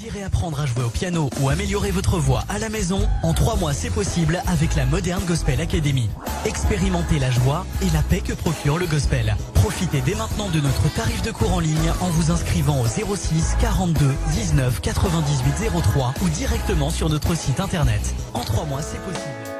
désirez apprendre à jouer au piano ou améliorer votre voix à la maison, en 3 mois c'est possible avec la Modern Gospel Academy. Expérimentez la joie et la paix que procure le gospel. Profitez dès maintenant de notre tarif de cours en ligne en vous inscrivant au 06 42 19 98 03 ou directement sur notre site internet. En 3 mois c'est possible.